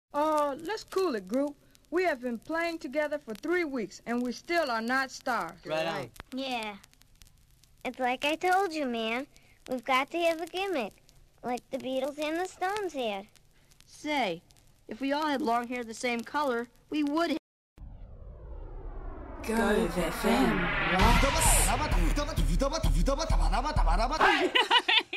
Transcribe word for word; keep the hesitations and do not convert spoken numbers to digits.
Oh, let's cool it, group. We have been playing together for three weeks, and we still are not stars. Right on. Yeah. It's like I told you, man. We've got to have a gimmick, like the Beatles and the Stones had. Say, if we all had long hair the same color, we would have. Go F M.